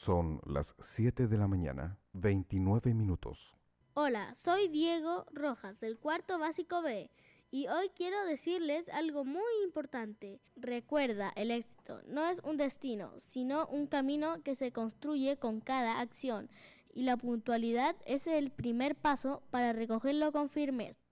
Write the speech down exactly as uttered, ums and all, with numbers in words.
Son las siete de la mañana, veintinueve minutos. Hola, soy Diego Rojas del cuarto básico B y hoy quiero decirles algo muy importante. Recuerda, el éxito no es un destino, sino un camino que se construye con cada acción y la puntualidad es el primer paso para recogerlo con firmeza.